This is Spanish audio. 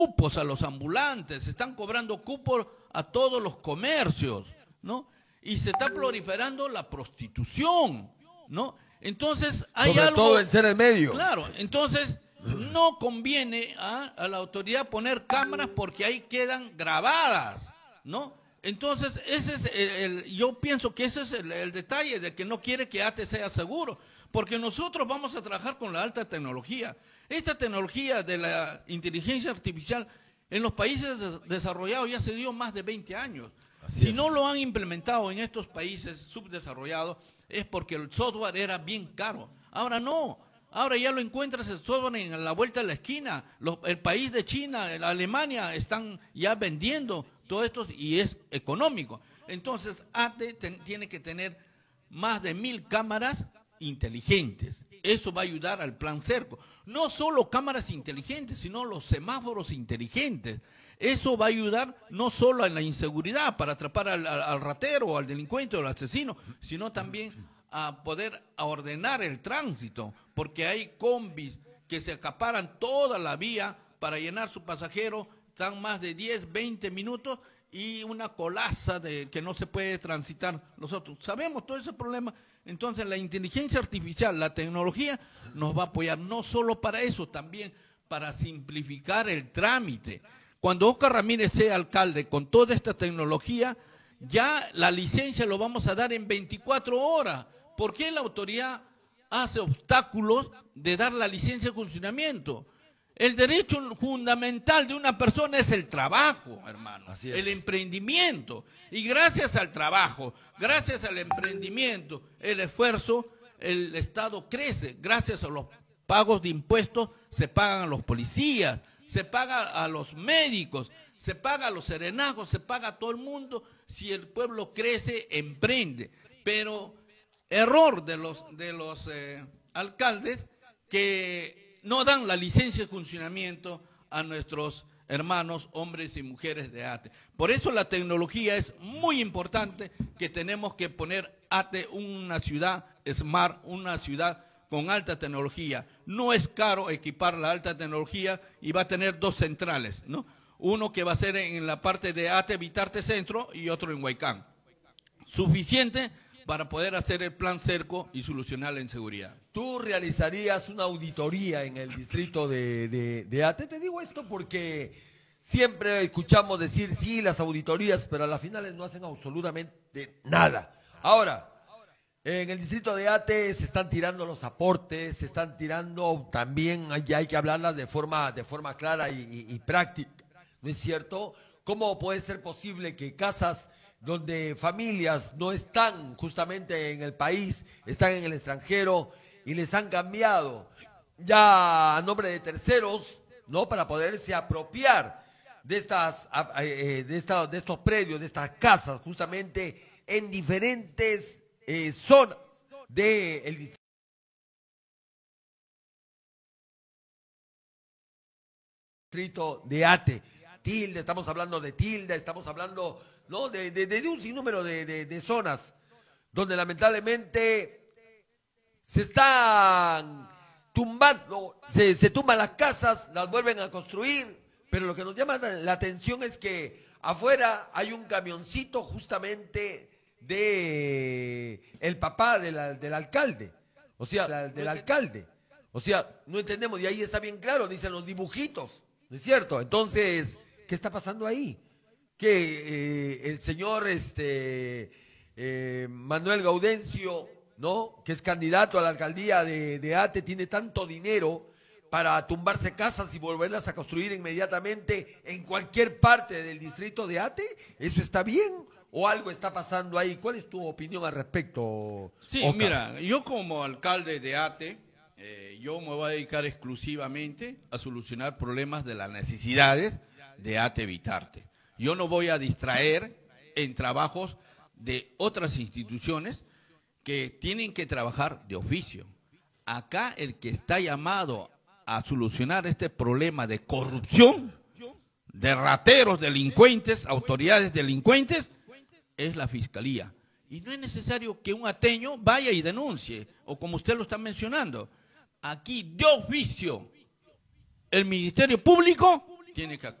cupos a los ambulantes, se están cobrando cupos a todos los comercios, ¿no? Y se está proliferando la prostitución, ¿no? Entonces hay Sobre algo... todo en ser el medio. Claro, entonces no conviene a la autoridad poner cámaras porque ahí quedan grabadas, ¿no? Entonces ese es yo pienso que ese es el detalle de que no quiere que ATE sea seguro, porque nosotros vamos a trabajar con la alta tecnología. Esta tecnología de la inteligencia artificial en los países desarrollados ya se dio más de 20 años. Si no lo han implementado en estos países subdesarrollados es porque el software era bien caro. Ahora no, ahora ya lo encuentras el software en la vuelta de la esquina. El país de China, Alemania están ya vendiendo todo esto y es económico. Entonces ATE tiene que tener más de 1000 cámaras inteligentes. Eso va a ayudar al plan Cerco. No solo cámaras inteligentes, sino los semáforos inteligentes. Eso va a ayudar no solo en la inseguridad para atrapar al ratero o al delincuente o al asesino, sino también a poder ordenar el tránsito, porque hay combis que se acaparan toda la vía para llenar su pasajero, están más de 10, 20 minutos y una colaza de que no se puede transitar los otros. Sabemos todo ese problema. Entonces la inteligencia artificial, la tecnología nos va a apoyar no solo para eso, también para simplificar el trámite. Cuando Oscar Ramírez sea alcalde con toda esta tecnología, ya la licencia lo vamos a dar en 24 horas. ¿Por qué la autoridad hace obstáculos de dar la licencia de funcionamiento? El derecho fundamental de una persona es el trabajo, hermano, el emprendimiento. Y gracias al trabajo, gracias al emprendimiento, el esfuerzo, el Estado crece. Gracias a los pagos de impuestos se pagan a los policías, se paga a los médicos, se paga a los serenazgos, se paga a todo el mundo. Si el pueblo crece, emprende. Pero error de los alcaldes que no dan la licencia de funcionamiento a nuestros hermanos, hombres y mujeres de ATE. Por eso la tecnología es muy importante, que tenemos que poner ATE una ciudad smart, una ciudad con alta tecnología. No es caro equipar la alta tecnología y va a tener 2 centrales, ¿no? Uno que va a ser en la parte de ATE Vitarte Centro y otro en Huaycán. Suficiente para poder hacer el plan Cerco y solucionar la inseguridad. ¿Tú realizarías una auditoría en el distrito de ATE? Te digo esto porque siempre escuchamos decir sí, las auditorías, pero a las finales no hacen absolutamente nada. Ahora, en el distrito de ATE se están tirando los aportes, se están tirando también, ya hay que hablarlas de forma clara y práctica, ¿no es cierto? ¿Cómo puede ser posible que casas donde familias no están justamente en el país, están en el extranjero y les han cambiado ya a nombre de terceros, ¿no? Para poderse apropiar de estos predios, de estas casas, justamente en diferentes zonas del distrito de ATE. Tilde, estamos hablando de Tilde, estamos hablando, ¿no? de un sinnúmero de zonas donde lamentablemente se están tumbando, se tumban las casas, las vuelven a construir, pero lo que nos llama la atención es que afuera hay un camioncito justamente de el papá del alcalde, o sea, del alcalde. O sea, no entendemos, y ahí está bien claro, dicen los dibujitos, ¿no es cierto? Entonces, ¿qué está pasando ahí? Que el señor Manuel Gaudencio, ¿no? Que es candidato a la alcaldía de ATE, tiene tanto dinero para tumbarse casas y volverlas a construir inmediatamente en cualquier parte del distrito de ATE. ¿Eso está bien o algo está pasando ahí? ¿Cuál es tu opinión al respecto, Sí, Oscar? mira, yo como alcalde de ATE, yo me voy a dedicar exclusivamente a solucionar problemas de las necesidades de ATE Vitarte. Yo no voy a distraer en trabajos de otras instituciones que tienen que trabajar de oficio. Acá el que está llamado a solucionar este problema de corrupción, de rateros, delincuentes, autoridades delincuentes, es la Fiscalía. Y no es necesario que un ateño vaya y denuncie, o como usted lo está mencionando. Aquí, de oficio, el Ministerio Público tiene que